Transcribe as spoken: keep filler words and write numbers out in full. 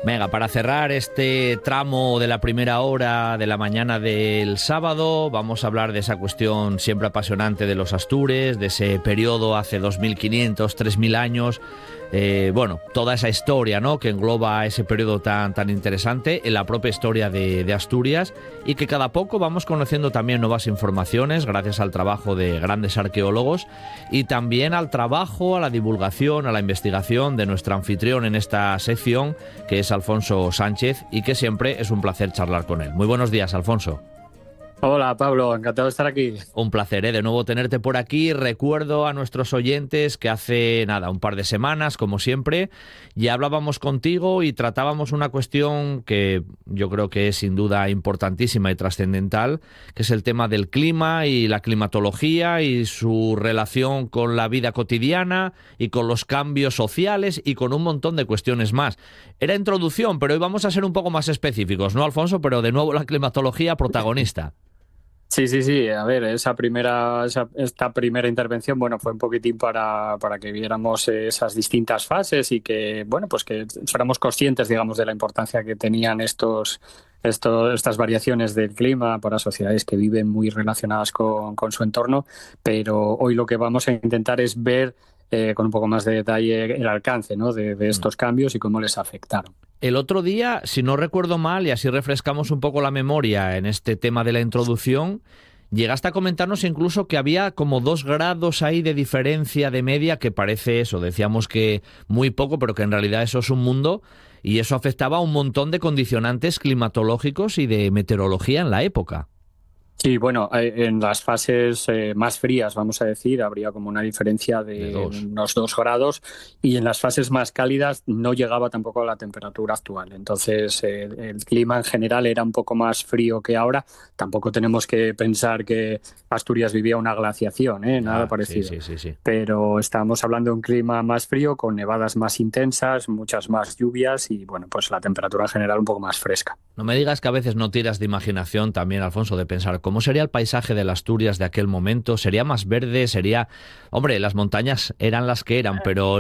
Venga, para cerrar este tramo de la primera hora de la mañana del sábado, vamos a hablar de esa cuestión siempre apasionante de los Astures, de ese periodo hace dos mil quinientos, tres mil años. Eh, bueno, toda esa historia, ¿no?, que engloba ese periodo tan, tan interesante en la propia historia de, de Asturias, y que cada poco vamos conociendo también nuevas informaciones gracias al trabajo de grandes arqueólogos y también al trabajo, a la divulgación, a la investigación de nuestro anfitrión en esta sección, que es Alfonso Sánchez, y que siempre es un placer charlar con él. Muy buenos días, Alfonso. Hola, Pablo, encantado de estar aquí. Un placer, ¿eh?, de nuevo tenerte por aquí. Recuerdo a nuestros oyentes que hace, nada, un par de semanas, como siempre, ya hablábamos contigo y tratábamos una cuestión que yo creo que es sin duda importantísima y trascendental, que es el tema del clima y la climatología y su relación con la vida cotidiana y con los cambios sociales y con un montón de cuestiones más. Era introducción, pero hoy vamos a ser un poco más específicos, ¿no, Alfonso? Pero de nuevo la climatología protagonista. Sí, sí, sí. A ver, esa primera, esa, esta primera intervención, bueno, fue un poquitín para, para que viéramos esas distintas fases y que, bueno, pues que fuéramos conscientes, digamos, de la importancia que tenían estos, estos, estas variaciones del clima para sociedades que viven muy relacionadas con, con su entorno. Pero hoy lo que vamos a intentar es ver eh, con un poco más de detalle el alcance, ¿no?, de, de estos cambios y cómo les afectaron. El otro día, si no recuerdo mal, y así refrescamos un poco la memoria en este tema de la introducción, llegaste a comentarnos incluso que había como dos grados ahí de diferencia de media, que parece eso, decíamos que muy poco, pero que en realidad eso es un mundo, y eso afectaba a un montón de condicionantes climatológicos y de meteorología en la época. Sí, bueno, en las fases eh, más frías, vamos a decir, habría como una diferencia de, De dos. unos dos grados, y en las fases más cálidas no llegaba tampoco a la temperatura actual. Entonces, eh, el clima en general era un poco más frío que ahora. Tampoco tenemos que pensar que Asturias vivía una glaciación, ¿eh? Nada Ya, sí, parecido. sí, sí, sí. Pero estamos hablando de un clima más frío, con nevadas más intensas, muchas más lluvias y, bueno, pues la temperatura en general un poco más fresca. No me digas que a veces no tiras de imaginación también, Alfonso, de pensar cómo sería el paisaje de las Asturias de aquel momento. ¿Sería más verde? ¿Sería...? Hombre, las montañas eran las que eran, pero